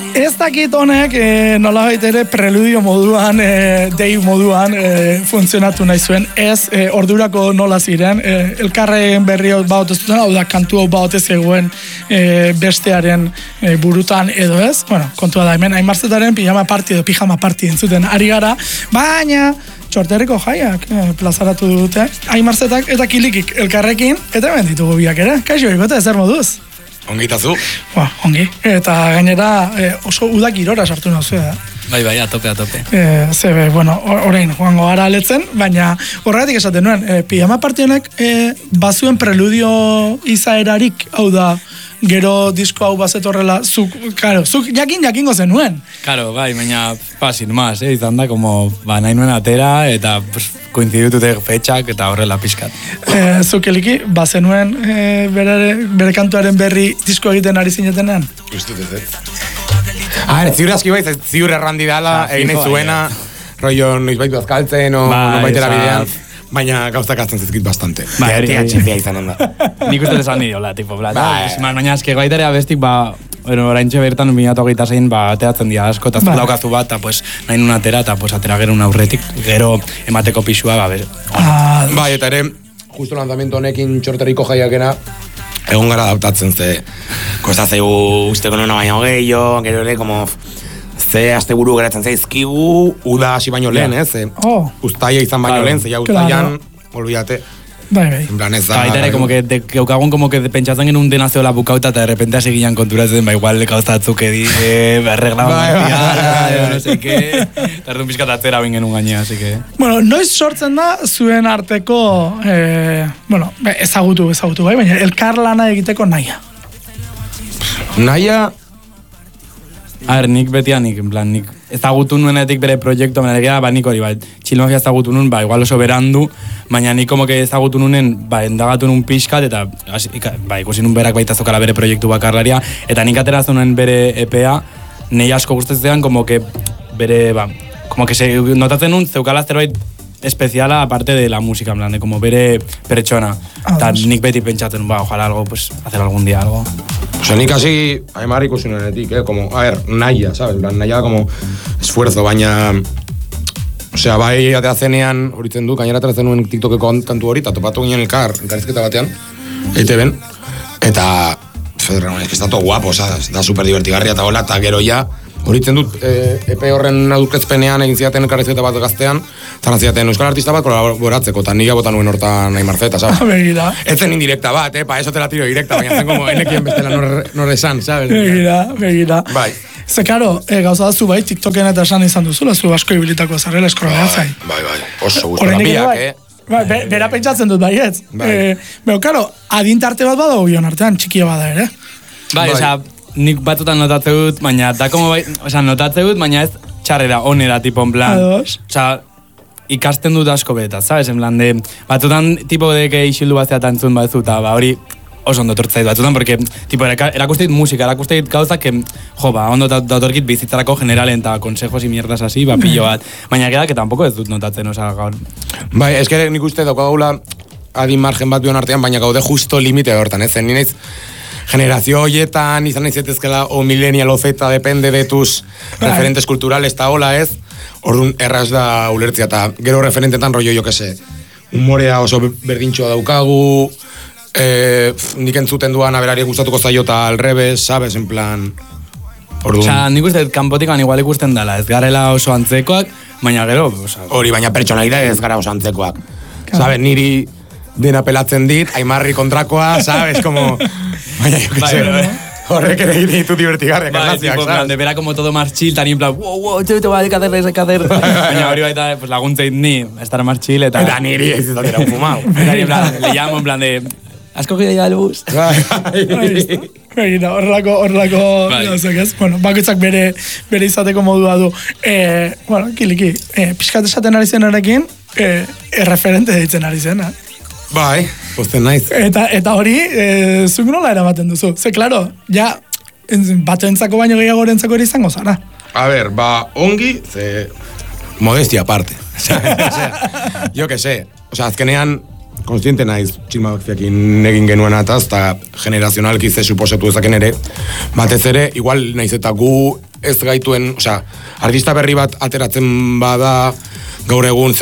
Ez dakit honek nola ere preludio moduan, dei moduan funtzionatu nahi zuen. Ez ordurako nola ziren, elkarren berri baut ez duten, hau da kantu hau baut ez eguen bestearen burutan edo ez. Bueno, kontua da hemen, Aimarzetaren pijama party entzuten ari gara, baina Txorterriko jaiak plazaratu dute. Aimarzetak eta Kilikik elkarrekin, eta hemen ditugu biak ere. Kaixo, ikote, zer moduz? Ongi itazu? Ongi. Eta gainera oso udak irora sartu nauzue, Bai, atope. Zebe, bueno, orain joango gara aletzen, baina horregatik esaten nuen, pijama partionek bazuen preludio izaerarik, hau da, gero disko hau bazetorrela, zuk jakingo zenuen. Karo, bai, baina, sin más, izan da, como, nahi nuen atera, eta koinzidutute fetxak, eta horrela pixkat. Zuk eliki, bazenuen bere kantuaren berri disko egiten ari zinetenean? Ustut ez. Ziur aski bai, ziur errandi dala, egin ez zuena, rollo noiz baitu azkaltzen, o baitera bidean. Baina gauztak azten zizkit bastante. Tia txifia izan da. Nik uste desan niola, tipo, baina eski gaitare abestik, oraintxe bertan 2026 ateatzen dira asko, eta daukazu bat, eta nahi nun atera, eta atera gero un aurretik, gero emateko pixua, Bai, eta ere, justo lanzamiento honekin Txorterriko jaiakena, egon gara adaptatzen, ze kostazegu usteko nuna baino gehiago, gero ere, como ze asteburu geratzen zaizkigu, uda hasi baino lehen, ustaia izan baino lehen, ze ja ustaian, olvídate. Bai. En plan ez da... Baita ere, como que geukagun, como que pentsatzen genuen denaziola bukauta, eta de repente hasi ginen konturatzen, igual gauzatzuk berreglaba martiala, no sé qué, eta erdun pixkat atzera bain genuen gainea, así que... Bueno, noiz sortzen da zuen arteko, ezagutu bai, baina elkarlana egiteko nahia. Nahia... A ver, nik ezagutu nuenetik bere proiektu, nik hori, Txilmafia ezagutu nuen, igual oso berandu, baina nik como que ezagutu nunen, endagatu nuen pixkat, eta ikusi nuen berak baita zokala bere proiektu bakarlaria, eta nik ateratzen nuen bere EPA, nahi asko gustatzen, como que bere, como que notatzen nuen zeukala zerbait especiala aparte de la música, en plan, de como bere pertsona. Eta nik beti pentsatzen, ojalá algo, hacer algún día algo. O sea, nik hasi Aimar ikusi nuenetik, como, nahia, ¿sabes? Nahia da como esfuerzo, baina... O sea, bai ateazenean, horitzen du, gainera ateatzen nuen TikTokeko kantu hori, eta topatu ginen elkarrizketa batean, EITB-en, eta... es que está todo guapo, ¿sabes? Da super divertigarria eta hola, eta gero ja, horitzen dut, EP horren adurkezpenean egin ziaten elkarrizketa bat gaztean, eta ziaten euskal artista bat kolaboratzeko, eta nila botan nuen hortan Aimarzeta, ¿sabes? Begira. Ez zen indirekta bat, pa eso te la tiro directa, baina zen como enekien bestela norresan, ¿sabes? Begira. Bai. Ze, karo, gauza da zu bai, TikToken eta esan izan duzula, zu asko ibilitako zarela eskorra zai. Bai, oso guztora biak, Bera pentsatzen dut baietz. Karo, adintarte bat badago bion artean, txikia bada ere. Bai, osea, nik batutan notatze dut, baina da como notatze dut, baina ez txarrera, onera, tipo, en plan. Osea, ikasten dut asko beta, sabes? En plan, de, batutan, tipo, de que isildu baztea tantzun batzu, eta hori oso ondo tortzait batutan, porque, tipo, erakusteit musika, erakusteit gauza, que, ondo datorkit bizitzarako generalen, eta consejos y mierdas así, pillo bat. Baina queda, que tampoco ez dut notatzen, osea, gaur. Bai, ez que nik uste daukagula adin margen bat bion artean, baina gaude justo limite hortan, ez? Ni naiz generazio hoietan, izan nahi zetezkela, o millennial o Z, depende de tus referentes culturales, eta hola, ez? Orduan, erraz da ulertzia, eta gero referentetan rollo, jo que se, humorea oso berdintxoa daukagu, nik entzuten duan aberari gustatuko zaio eta al revés, sabes, en plan... Osea, nik uste kanpotikan igual ikusten dela, ez garela oso antzekoak, baina gero... Hori, baina pertsonaida ez gara oso antzekoak. Sabes, niri dena pelatzen dit, Aimarri kontrakoa, sabes, como... Baina, jo que sé, horrek ere ditu divertigarriak, arnaziak, sabes? De vera como todo más chill, tan en plan, wow, te va a hacer, baina hori baita, laguntzeit ni, estar más chill, eta niri ez izatera un fumau. Le llamo en plan de... ¿Has cogido ya el bus? Horrelako, bueno, bakoitzak bere izateko modua du. Bueno, Kiliki, pixkat esaten ari zenarekin, erreferente ditzen ari zena. Bai, posten naiz. Eta hori, zuk nola eramaten duzu? Ze, klaro, ja, batuentzako baino gehiagorentzako ere izango zara. A ver, ongi, ze... Modestia aparte. Jo que sé, azkenean, konstiente naiz Txilmafiakin egin genuen eta generazionalki ze suposatu ezaken ere, batez ere, igual naiz eta gu ez gaituen, osea, artista berri bat ateratzen bada, gaur egun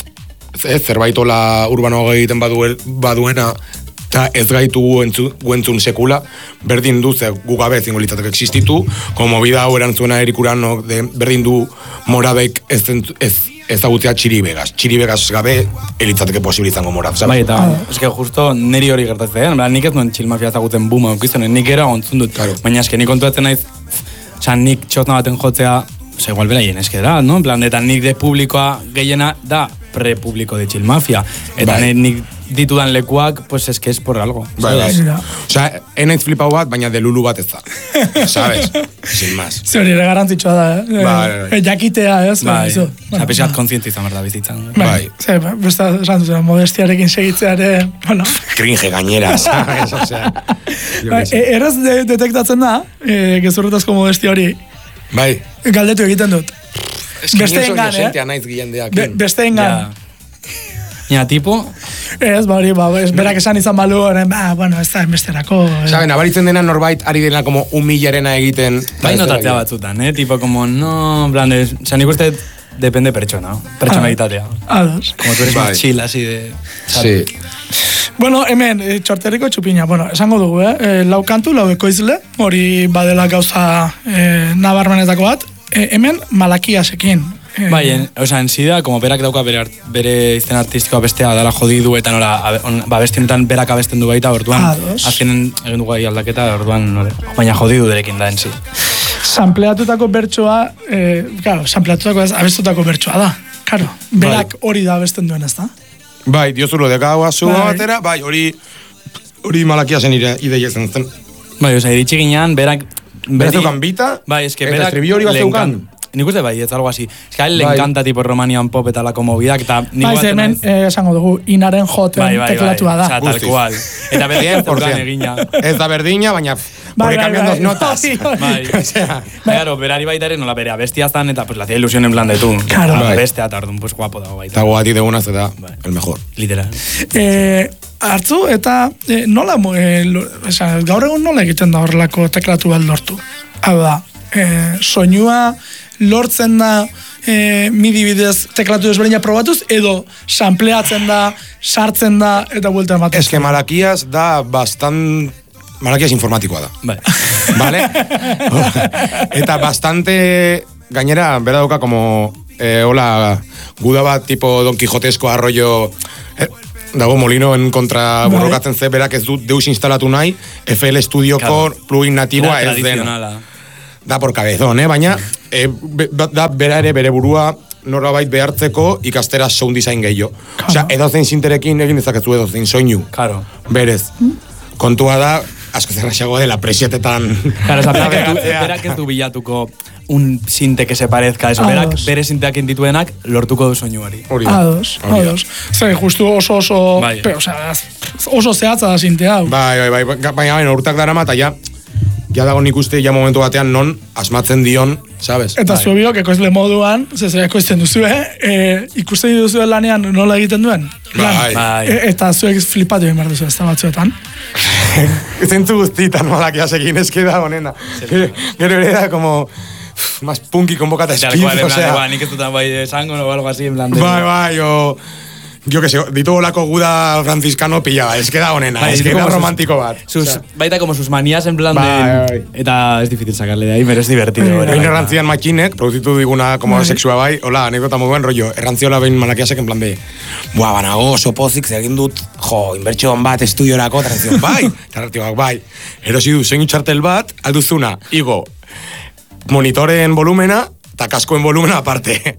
zerbaitola urbano egiten baduena, eta ez gaitu guentzun sekula, berdin du, ze gu gabe ezingo litzateke existitu, como movida hau erantzuena erikurano, berdin du Morabek ezagutzea Txiri Vegas gabe elitzateke posibilizango Morab, sabes? Bai, eta, eske justo niri hori gertatzen, nik ez nuen Chill Mafia ezagutzen booma aukizonen, nik era ontzun dut, baina eske nik kontuatzen naiz, oza, nik txotna baten jotzea, oza, igual beraien eske da, no? En plan, eta nik de publikoa gehiena da pre-publiko de Chill Mafia, eta nik ditudan lekuak, pues es que es por algo. Bai. Osea, enaiz flipau bat, baina de Lulu bat ez da. ¿Sabes? Sin más. Zori, ere garantzitsua da, Bai. Jakitea, ez? Bai, oza, pixat kontzientu izan berda bizitzan. Bai. Besta, esan dut, modestiarekin segitzeare, bueno. Cringe gainera, ¿sabes? Osea. Erraz detektatzen da, gezurretazko modestia hori. Bai. Galdetu egiten dut. Beste engan, naiz gilendeak. Beste engan. Ja, tipo? Ez, berak esan izan balu, bueno, ez da enbesterako. Sabe, nabaritzen dena norbait ari dena como humillarena egiten. Bai notatzea batzutan, tipo como, no, en plan, nik uste depende pertsona, pertsonalitatea. Ados. Como tú eres más chill, así de... Sí. Bueno, hemen, txorterriko txupina, esango dugu, lau kantu, lau ekoizle, hori badela gauza nabarmenetako bat, hemen Malakiasekin. Bai, en sida, como berak dauka bere izen artistikoa bestea dara jodidu eta nola, bestienetan berak abesten du baita, orduan, azkenen egin dugu aldaketa, orduan, baina jodidu derekin da en si. Sampleatutako bertsoa, sampleatutako abestutako bertsoa da, karo, berak hori da abesten duen ez da? Bai, diozulo dekagoa zuga batera, bai, hori Malakiasen ideia zen. Bai, iritsi ginean, berak... Berazeukan bita, bai, eske eta berak... estribillo hori bazeukan. Nik uste bai, ez algo así. Es que a él le encanta tipo Romanian pop eta lako movidak, eta... Bai, hemen, esango dugu, inaren joten teklatua da. Osa, tal cual. Eta berdina zeukan egina. Ez da berdina, baina... Porque cambian dos notas. Bai, claro, berari baita ere nola bere abestia zan, eta pues la hacía ilusión en plan de tú. Claro. Bestea, eta orduan, pues guapo dago baita. Eta guati de una, eta el mejor. Literal. Hartzu, eta nola, gaur egun nola egiten da horrelako teklatu bat lortu? Hau da, soinua lortzen da midi bidez teklatu desberdina probatuz, edo sampleatzen da, sartzen da, eta buelta ematen. Es que Malakias da Malakias informatikoa da. Bai. Vale? Eta bastante, gainera, bera dauka como, hola, guda bat tipo Don Quijotesko arroyo... dago Molinoen kontra borrokatzen ze, berak ez dut deus instalatu nahi, FL Studioko plugin natiboa ez dena. Da por cabezón, baina da bera ere bere burua norabait behartzeko ikastera sound design gehiago. Osea, edozein sinterekin egin dezakezu edozein soinu. Claro. Berez. Kontua da, asko zerraxago dela presietetan. Claro, berak ez du bilatuko un sinte que se parezca a eso. Berak bere sinteak dituenak lortuko du soinuari. Ados. Zer, justu oso zehatza da sintea. Bai, baina urtak darama eta ja dago nik uste momentu batean non asmatzen dion, sabes? Eta zuebiok ekoizle moduan, zezera ekoizten duzu, ikusten duzu lanean nola egiten duen? Bai. Eta zuek flipatu egin behar duzu ez da batzuetan? Zentzu guztitan Malakiasekin eski da honena. Gero ere da como... más punky con boca de speed, o sea... Nik ez dutan bai esango o algo así, en plan de... Bai, yo que sé, ditu olako guda franciscano pilla, es que da honena, es que da romántico bat. Baita como sus manías en plan de... Eta es difícil sacarle de ahí, pero es divertido. Behin errantzian makinek, produzitu diguna como sexua bai, hola, anekdota moduen rollo, errantziola behin Malakiasek en plan de... Buah, banago, oso pozik, zegin dut, inbertxoan bat estudiorako, tranzion, bai, erosi du, zein txartel bat, alduzuna, igo, monitoren volumena, eta kaskoen volumena aparte.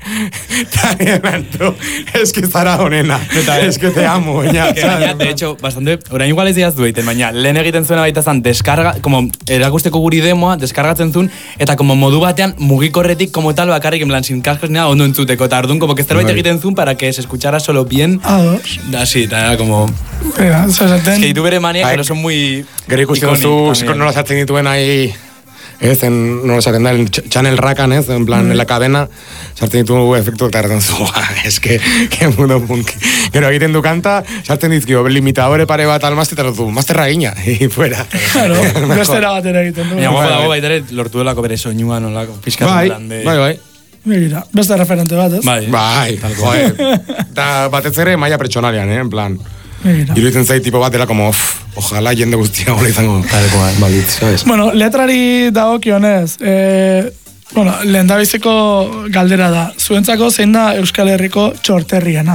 Es que zara honena. Es que te amo. De hecho, bastante, orain igual ez diaz dueiten, baina lehen egiten zuena baita zan, como erakusteko guri demoa, deskargatzen zuen, eta como modu batean mugikorretik como tal bakarrik, en plan, sin cascos ni nada, ondo entzuteko, eta orduan, como que zerbait egiten zuen para que se escuchara solo bien. Así, eta era como... Es que ditu bere maniak, pero son muy... Gero ikusten duzu, nola zartzen dituen ahí... ez, nola esaten da, channel rakan, ez, en plan, en la cadena, sartzen ditu efektu eta erraten zu, eske, que mundo punk. Gero egiten du kanta, sartzen dizkio, limitadore pare bat almazte, eta du, mazterra gina, y fuera. Claro, bestera batera egiten du. Baina dago baitare, lortu delako bere soinua nolako, pixkatu Bai. Mira, beste referente bat, ez? Bai, eta batez ere maia pertsonalian, en plan. Iruditzen zait tipo bat dela como, ojalá jende guztia hola izango. Balitz, sabes? Bueno, letrari dagokionez, bueno, lehendabiziko galdera da. Zuentzako zein da Euskal Herriko txorterriena?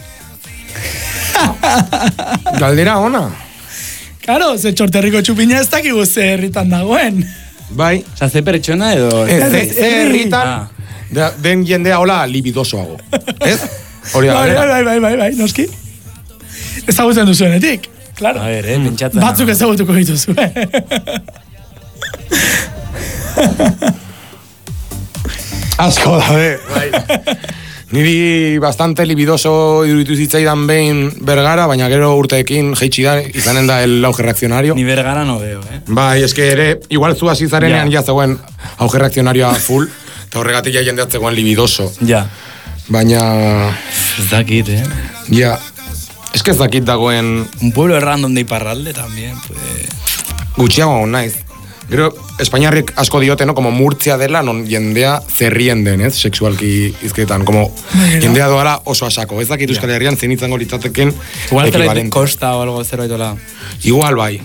Galdera ona. Claro, ze txorterriko txupina ez dakigu ze herritan dagoen. Bai. Osa, ze pertsona edo... Ze herritan den jendea hola libidosoago. Ez? Hori da galdera. Bai, noski. Ezagutzen duzuenetik, claro. A ver, pentsatzen. Batzuk ezagutuko dituzu, Asko da, bai. Niri bastante libidoso iruditu zitzaidan behin Bergara, baina gero urteekin jeitsi da, izanen da el auge reaccionario. Ni Bergara no veo, Bai, eske ere, igual zu hasi zarenean ja zegoen auge reaccionarioa full, eta horregatik ja jendeat zegoen libidoso. Ja. Baina... Ez dakit, Ja. Es que ez dakit dagoen... Un pueblo random de Iparralde también, pues... Gutxiago naiz. Gero, espainiarrik asko diote, no? Como Murtzia dela, non jendea zerrien den, ez? Sexualki izketan. Como jendea doala oso asako. Ez dakit Euskal Herrian zein izango litzateken igual Costa o algo zerbait. Igual bai.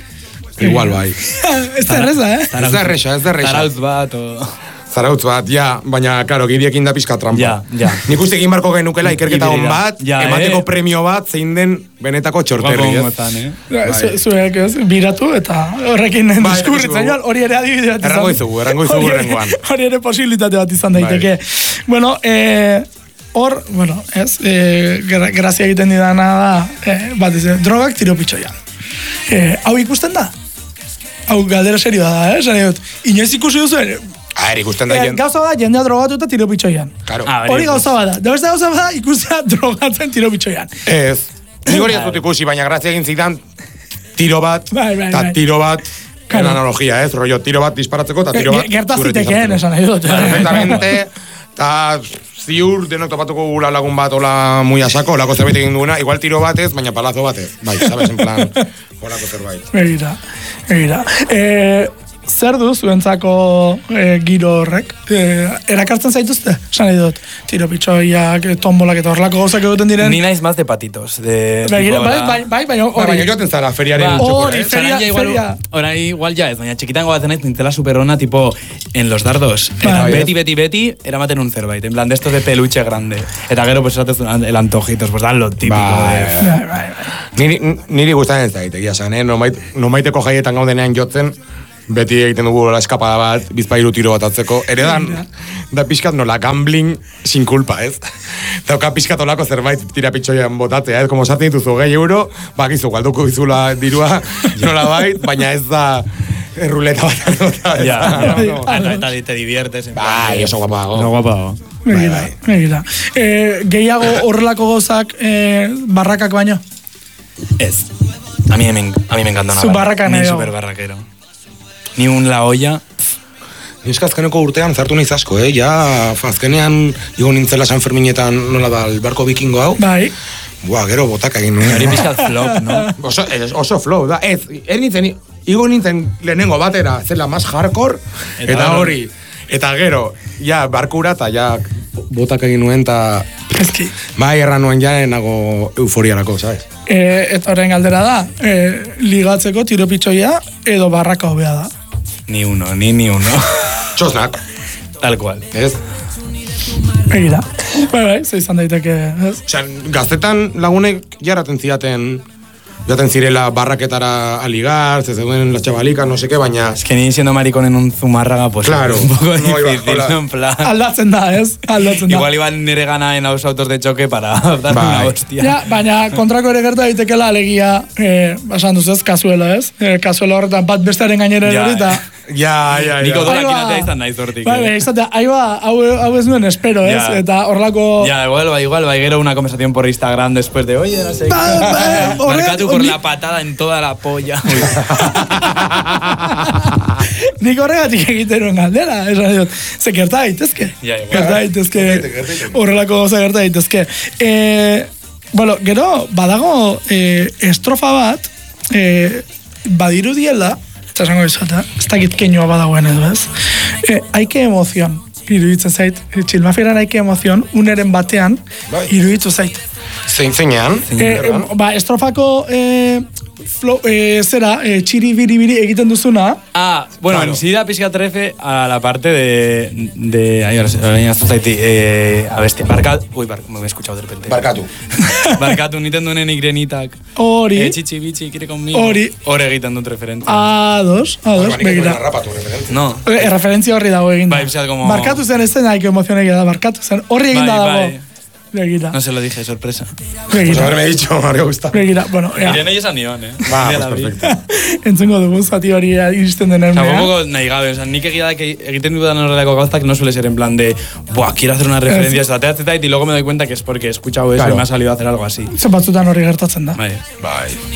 Ez da erreza, Ez da erresa. Zarautz bat, o... Zarautz bat, ja, baina, karo, giriekin da pizka trampa. Ja. Nik uste egin barko genukela ikerketa hon bat, emateko premio bat, zein den benetako txorterri, ez? Zuek, ez, biratu, eta horrekin diskurritzen joan, hori ere adibide bat izan. Errango izugu rengoan. Hori ere posibilitate bat izan daiteke. Bueno, hor, ez, grazia egiten didana da, bat izan, drogak tiro pitxoian. Hau ikusten da? Hau galdera serioa da, esan dut. Inoiz ikusi duzu, ikusten da gauza da, jendea drogatu eta tiro pitxoian. Hori gauza bada. Da beste gauza bada, ikustea drogatzen tiro pitxoian. Ez. Nik hori ez dut ikusi, baina grazia egin zidan tiro bat, eta tiro bat, en analogia, ez? Rollo, tiro bat disparatzeko, eta tiro bat... Gertazitekeen, esan nahi dut. Perfectamente, eta ziur denok topatuko gula lagun bat ola muy asako, olako zerbait egin duena, igual tiro batez, baina palazo batez. Bai, sabes, en plan, olako zerbait. Egira. Zer du zuentzako giro horrek? Erakartzen zaituzte? Esan nahi dut, tiro pitxoiak, tombolak eta horrelako gauzak egiten diren? Ni naiz más de patitos. Baina hori. Joaten zara feriaren hori, feria. Hora igual ya ez, baina txikitango bat zenaiz nintzela superona, tipo, en los dardos. Eta beti, eramaten un zerbait. En plan, de estos de peluche grande. Eta gero, pues, el antojitos, pues, dan lo típico. Niri gustatzen ez da, egia zan, nomaiteko jaietan gaudenean jotzen, beti egiten dugu eskapada bat, bizpairu tiro bat atzeko. Ere da pixkat nola gambling sin culpa, ez? Dauka pixkat olako zerbait tira pitxoian botatzea, ez? Como sartzen dituzu €, bakizu, galduko dizula dirua, nola bait, baina ez da ruleta bat. Eta te diviertes. Bai, oso guapago. No guapago. Megira. Gehiago horrelako gozak barrakak baino? Ez. A mí me encanta una Su barraka nahi. Ni super barraquero. Ni un la olla. Ni azkeneko urtean zartu nahiz asko, ja, azkenean igo nintzela San Ferminetan nola da, barko bikingo hau. Bai. Buah, gero botak egin nuen. Hori pizkat flop, no? Oso flop, da. Igo nintzen lehenengo batera, zela más hardcore, eta hori. Eta gero, ja, barkura, eta ja, botak egin nuen, eta... Eski. Bai, erran nuen ja, nago euforiarako, sabes? Eta horren galdera da, ligatzeko tiro pitxoia edo barraka hobea da. Ni uno. Txosnak. Tal cual. Ez? Egira. Bai, ze izan daiteke, ez? Osean, gaztetan lagunek jarraten zidaten, joaten zirela barraketara a ligar, se zeuden las chavalikas, no sé qué, baina... Es que ni siendo maricón en un Zumárraga, pues claro, un poco difícil, ¿no? En plan... Aldatzen da, ez? Igual iban nire gana en los autos de choque para dar una hostia. Ja, baina kontrako ere gerta daitekela alegia, basan duzez, kasuela, ez? Kasuela horretan bat bestaren gainera hori, eta... Ja. Niko dorakinatea izan nahi zortik. Bai, izatea, hau ez nuen espero, ez? Eta horrelako... Ja, igual, gero una conversación por Instagram después de, oye, no sé qué. Marcatu por la patada en toda la polla. Nik horregatik egiten nuen galdera, esan dut. Ze gerta daitezke. Ja, igual. Gerta daitezke. Horrelako gauza gerta daitezke. Bueno, gero, badago estrofa bat, badirudiela, eta esango izata, ez dakit keinoa badagoen edo ez, haike emozion, iruditzen zait, txilmafiran haike emozion, uneren batean, iruditu zait. Zeinean? Estrofako txiri biri egiten duzuna. Bueno, claro. Sí da pizkat refe a la parte de ahí ahora zaiti abesti. Me he escuchado de repente. Barkatu niten duenen igrenitak. Hori. Chichi bichi quiere conmigo. Hori egiten dut referentzia. Ados, begira. No. Referentzia horri dago egin. Bai, como Barkatu zen ez haiko emozionek da, barkatu zen. Horri egin dago. Begira. No se lo dije, sorpresa. Begira. Pues haberme dicho, me habría gustado. Begira, bueno, Irene esan nion, Pues perfecto. Entzungo dugu, zati hori iristen dener. Tampoco nahi gabe, o sea, nik egia da que egiten dudan horrelako gauzak no suele ser en plan de, quiero hacer una referencia a esta y luego me doy cuenta que es porque he escuchado eso y me ha salido a hacer algo así. Zer batzutan hori gertatzen da. Bai.